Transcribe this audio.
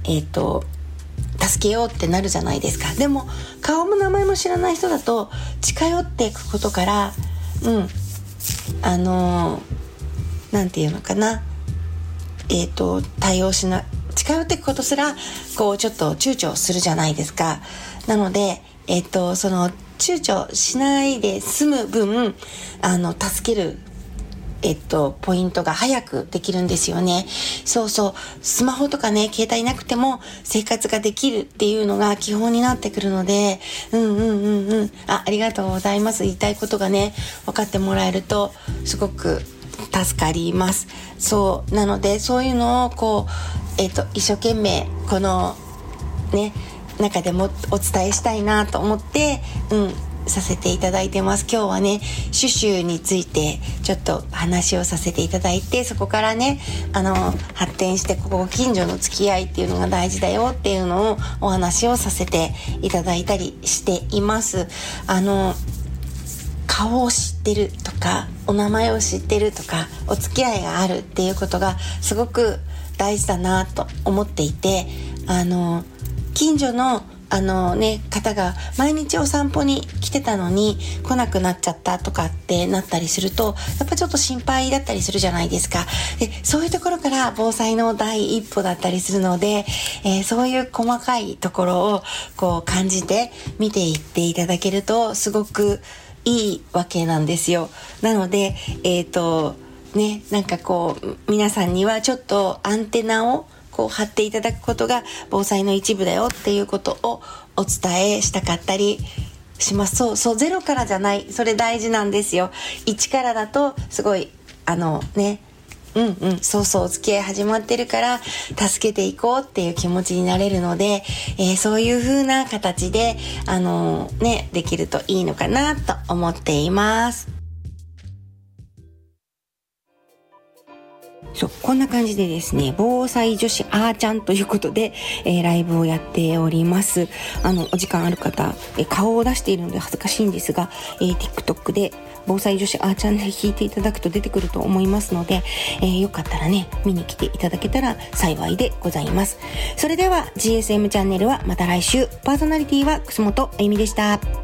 助けようってなるじゃないですか。でも顔も名前も知らない人だと近寄っていくことからなんていうのかな、対応しな近寄っていくことすらこうちょっと躊躇するじゃないですか。なのでその躊躇しないで済む分助けるポイントが早くできるんですよね。そうスマホとかね携帯なくても生活ができるっていうのが基本になってくるのでありがとうございます。言いたいことがね分かってもらえるとすごく助かります。そうなのでそういうのをこう一生懸命このね中でもお伝えしたいなと思ってさせていただいてます。今日はねシュシュについてちょっと話をさせていただいて、そこからね発展してご近所の付き合いっていうのが大事だよっていうのをお話をさせていただいたりしています。顔を知ってるとかお名前を知ってるとかお付き合いがあるっていうことがすごく大事だなと思っていて、近所の方が毎日お散歩に来てたのに来なくなっちゃったとかってなったりするとやっぱちょっと心配だったりするじゃないですか。でそういうところから防災の第一歩だったりするので、そういう細かいところをこう感じて見ていっていただけるとすごくいいわけなんですよ。なのでなんかこう皆さんにはちょっとアンテナをこう貼っていただくことが防災の一部だよっていうことをお伝えしたかったりします。そうゼロからじゃない、それ大事なんですよ。1からだとすごいお付き合い始まってるから助けていこうっていう気持ちになれるので、そういう風な形でできるといいのかなと思っています。こんな感じでですね、防災女子あーちゃんということで、ライブをやっております。お時間ある方、顔を出しているので恥ずかしいんですが、TikTok で防災女子あーちゃんで弾いていただくと出てくると思いますので、よかったらね見に来ていただけたら幸いでございます。それでは GSM チャンネルはまた来週。パーソナリティは楠本あゆみでした。